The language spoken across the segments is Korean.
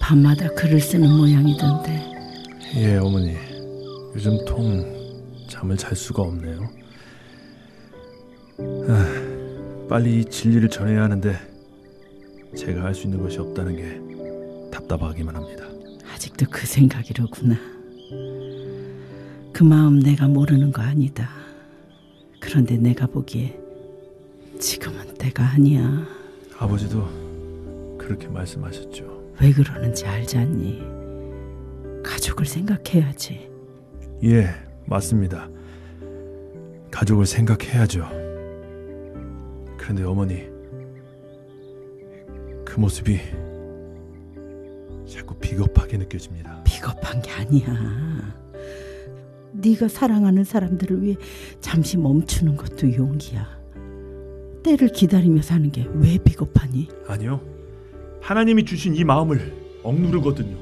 밤마다 글을 쓰는 모양이던데. 예, 어머니. 요즘 통 잠을 잘 수가 없네요. 빨리 이 진리를 전해야 하는데 제가 할 수 있는 것이 없다는 게 답답하기만 합니다. 아직도 그 생각이로구나. 그 마음 내가 모르는 거 아니다. 그런데 내가 보기에 지금은 때가 아니야. 아버지도 그렇게 말씀하셨죠. 왜 그러는지 알지 않니? 가족을 생각해야지. 예, 맞습니다. 가족을 생각해야죠. 그런데 어머니, 그 모습이 자꾸 비겁하게 느껴집니다. 비겁한 게 아니야. 네가 사랑하는 사람들을 위해 잠시 멈추는 것도 용기야. 때를 기다리며 사는 게 왜 비겁하니? 아니요, 하나님이 주신 이 마음을 억누르거든요.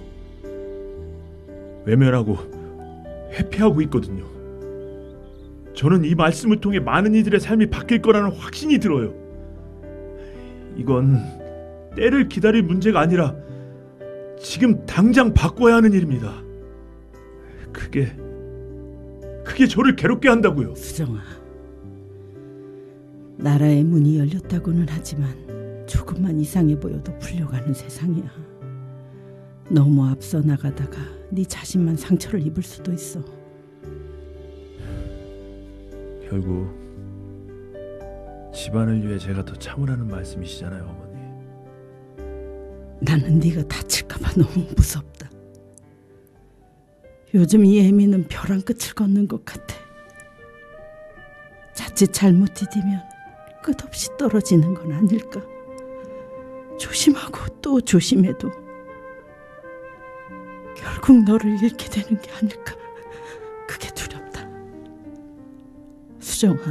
외면하고 회피하고 있거든요. 저는 이 말씀을 통해 많은 이들의 삶이 바뀔 거라는 확신이 들어요. 이건 때를 기다릴 문제가 아니라 지금 당장 바꿔야 하는 일입니다. 그게 저를 괴롭게 한다고요. 수정아, 나라의 문이 열렸다고는 하지만 조금만 이상해 보여도 풀려가는 세상이야. 너무 앞서 나가다가 네 자신만 상처를 입을 수도 있어. 결국 집안을 위해 제가 더 참으라는 말씀이시잖아요, 어머니. 나는 네가 다칠까 봐 너무 무섭다. 요즘 이 애미는 벼랑 끝을 걷는 것 같아. 자칫 잘못 디디면 끝없이 떨어지는 건 아닐까. 조심하고 또 조심해도 결국 너를 잃게 되는 게 아닐까. 그게 두렵다. 수정아,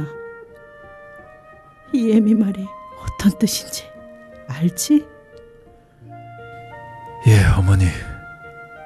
이 애미 말이 어떤 뜻인지 알지? 예, 어머니.